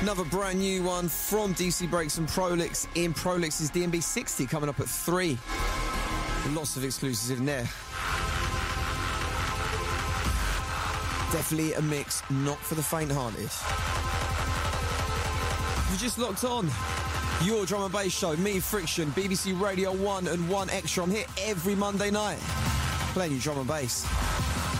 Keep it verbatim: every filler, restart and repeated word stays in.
Another brand new one from D C Breaks and Prolix in Prolix's D and B sixty coming up at three. Lots of exclusives in there. Definitely a mix not for the faint-hearted. You just locked on your drum and bass show, me, Friction, B B C Radio one and one Extra. I'm here every Monday night playing you drum and bass.